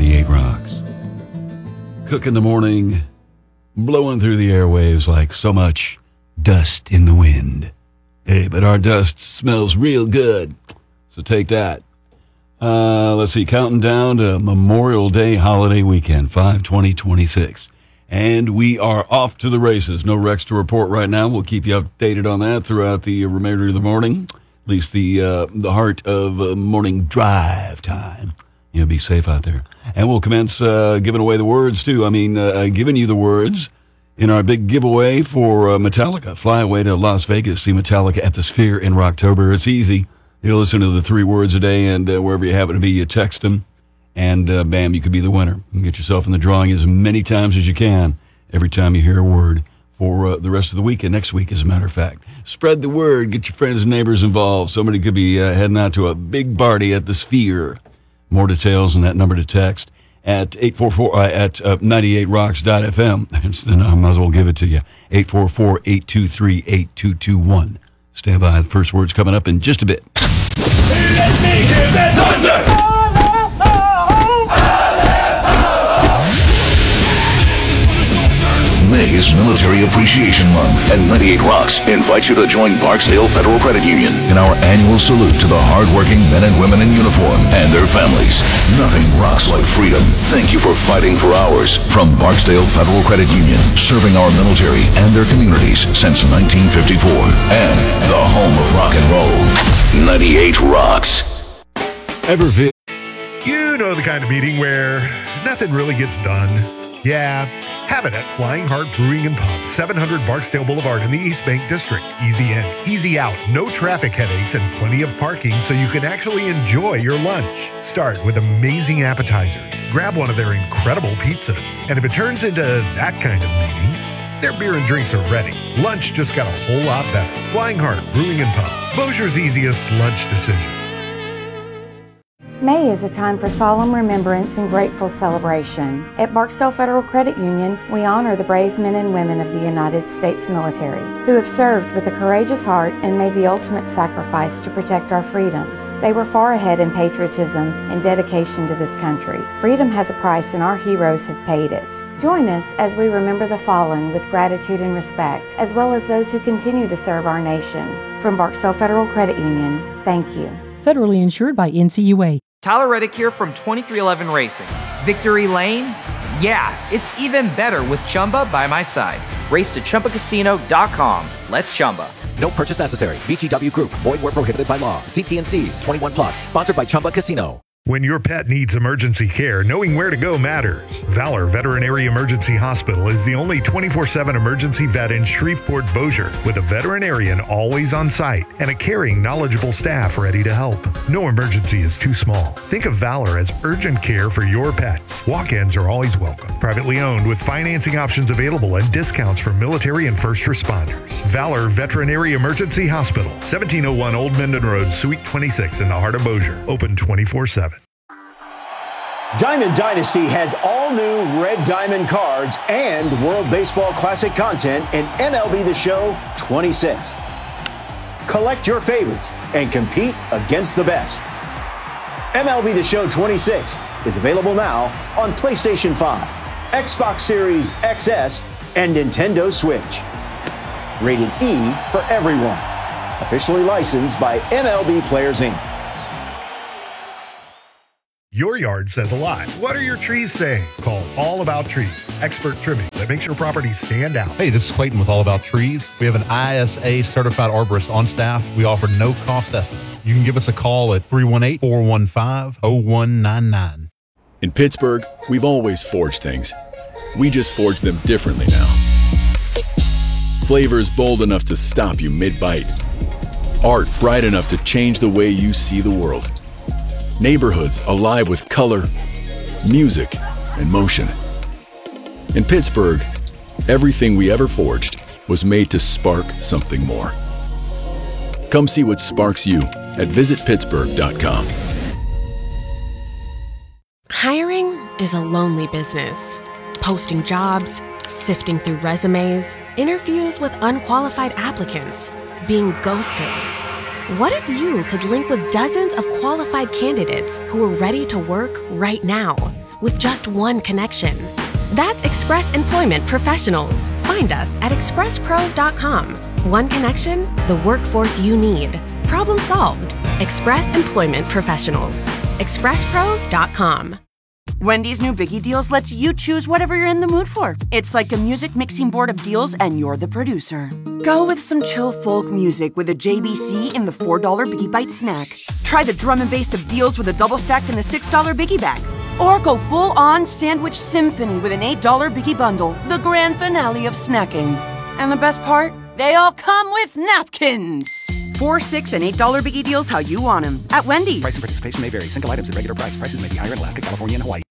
98 Rocks. Cook in the morning, blowing through the airwaves like so much dust in the wind. Hey, but our dust smells real good, so take that. Let's see, counting down to Memorial Day holiday weekend, 5/20/26. And we are off to the races. No wrecks to report right now. We'll keep you updated on that throughout the remainder of the morning, at least the heart of morning drive time. You'll be safe out there. And we'll commence giving away the words, too. Giving you the words in our big giveaway for Metallica. Fly away to Las Vegas, see Metallica at the Sphere in Rocktober. It's easy. You listen to the 3 words a day, and wherever you happen to be, you text them, and bam, you could be the winner. You can get yourself in the drawing as many times as you can every time you hear a word for the rest of the week and next week, as a matter of fact. Spread the word. Get your friends and neighbors involved. Somebody could be heading out to a big party at the Sphere. More details and that number to text at 844 at 98rocks.fm. Then I might as well give it to you. 844-823-8221. Stand by. The first word's coming up in just a bit. Let me hear that thunder! May is Military Appreciation Month, and 98 Rocks invites you to join Barksdale Federal Credit Union in our annual salute to the hardworking men and women in uniform and their families. Nothing rocks like freedom. Thank you for fighting for ours. From Barksdale Federal Credit Union, serving our military and their communities since 1954, and the home of rock and roll. 98 Rocks. You know the kind of meeting where nothing really gets done. Yeah, have it at Flying Heart Brewing and Pub, 700 Barksdale Boulevard in the East Bank District. Easy in, easy out, no traffic headaches, and plenty of parking so you can actually enjoy your lunch. Start with amazing appetizers. Grab one of their incredible pizzas. And if it turns into that kind of meeting, their beer and drinks are ready. Lunch just got a whole lot better. Flying Heart Brewing and Pub, Bossier's easiest lunch decision. May is a time for solemn remembrance and grateful celebration. At Barksdale Federal Credit Union, we honor the brave men and women of the United States military who have served with a courageous heart and made the ultimate sacrifice to protect our freedoms. They were far ahead in patriotism and dedication to this country. Freedom has a price, and our heroes have paid it. Join us as we remember the fallen with gratitude and respect, as well as those who continue to serve our nation. From Barksdale Federal Credit Union, thank you. Federally insured by NCUA. Tyler Reddick here from 2311 Racing. Victory Lane? Yeah, it's even better with Chumba by my side. Race to ChumbaCasino.com. Let's Chumba. No purchase necessary. VGW Group. Void where prohibited by law. See T&Cs. 21 plus. Sponsored by Chumba Casino. When your pet needs emergency care, knowing where to go matters. Valor Veterinary Emergency Hospital is the only 24/7 emergency vet in Shreveport, Bossier, with a veterinarian always on site and a caring, knowledgeable staff ready to help. No emergency is too small. Think of Valor as urgent care for your pets. Walk-ins are always welcome. Privately owned with financing options available and discounts for military and first responders. Valor Veterinary Emergency Hospital, 1701 Old Minden Road, Suite 26 in the heart of Bossier. Open 24/7. Diamond Dynasty has all new Red Diamond cards and World Baseball Classic content in MLB The Show 26. Collect your favorites and compete against the best. MLB The Show 26 is available now on PlayStation 5, Xbox Series XS, and Nintendo Switch. Rated E for everyone. Officially licensed by MLB Players Inc. Your yard says a lot. What are your trees saying? Call All About Trees. Expert trimming that makes your property stand out. Hey, this is Clayton with All About Trees. We have an ISA certified arborist on staff. We offer no cost estimate. You can give us a call at 318-415-0199. In Pittsburgh, we've always forged things. We just forge them differently now. Flavors bold enough to stop you mid-bite. Art bright enough to change the way you see the world. Neighborhoods alive with color, music, and motion. In Pittsburgh, everything we ever forged was made to spark something more. Come see what sparks you at visitpittsburgh.com. Hiring is a lonely business. Posting jobs, sifting through resumes, interviews with unqualified applicants, being ghosted. What if you could link with dozens of qualified candidates who are ready to work right now? with just one connection. That's Express Employment Professionals. Find us at expresspros.com. One connection, the workforce you need. Problem solved. Express Employment Professionals. expresspros.com. Wendy's new Biggie Deals lets you choose whatever you're in the mood for. It's like a music mixing board of deals, and you're the producer. Go with some chill folk music with a JBC in the $4 Biggie Bite snack. Try the drum and bass of deals with a double stack in the $6 Biggie Bag. Or go full-on sandwich symphony with an $8 Biggie Bundle, the grand finale of snacking. And the best part? They all come with napkins. $4, $6, and $8 Biggie Deals how you want them at Wendy's. Price and participation may vary. Single items at regular price. Prices may be higher in Alaska, California, and Hawaii.